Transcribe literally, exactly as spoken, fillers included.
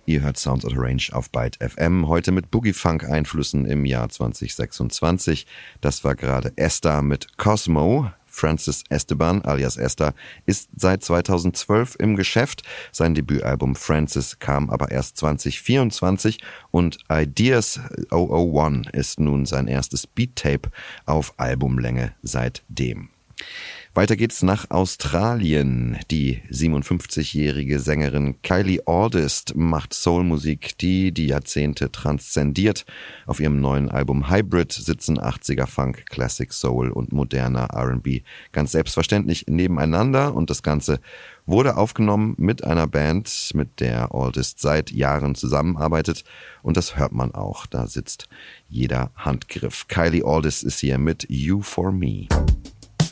Ihr hört Sounds Out of Range auf Byte F M, heute mit Boogie-Funk-Einflüssen im Jahr zwanzig sechsundzwanzig. Das war gerade Esther mit Cosmo. Francis Esteban alias Esther ist seit zweitausendzwölf im Geschäft. Sein Debütalbum Francis kam aber erst zwanzig vierundzwanzig und Ideas null null eins ist nun sein erstes Beat-Tape auf Albumlänge seitdem. Weiter geht's nach Australien. Die siebenundfünfzigjährige Sängerin Kylie August macht Soulmusik, die die Jahrzehnte transzendiert. Auf ihrem neuen Album Hybrid sitzen achtziger Funk, Classic Soul und moderner R and B ganz selbstverständlich nebeneinander und das Ganze wurde aufgenommen mit einer Band, mit der August seit Jahren zusammenarbeitet und das hört man auch, da sitzt jeder Handgriff. Kylie August ist hier mit You For Me.